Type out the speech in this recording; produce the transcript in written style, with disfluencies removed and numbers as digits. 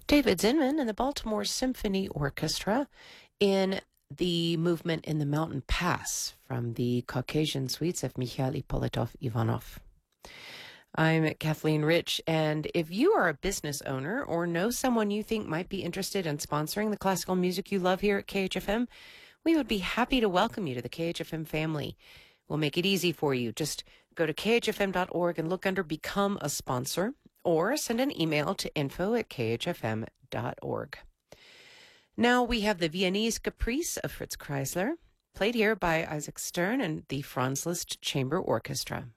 David Zinman and the Baltimore Symphony Orchestra in the movement in the Mountain Pass from the Caucasian Suites of Mikhail Ippolitov Ivanov. I'm Kathleen Rich, and if you are a business owner or know someone you think might be interested in sponsoring the classical music you love here at KHFM, we would be happy to welcome you to the KHFM family. We'll make it easy for you. Just go to khfm.org and look under Become a Sponsor, or send an email to info@khfm.org. Now we have the Viennese Caprice of Fritz Kreisler, played here by Isaac Stern and the Franz Liszt Chamber Orchestra.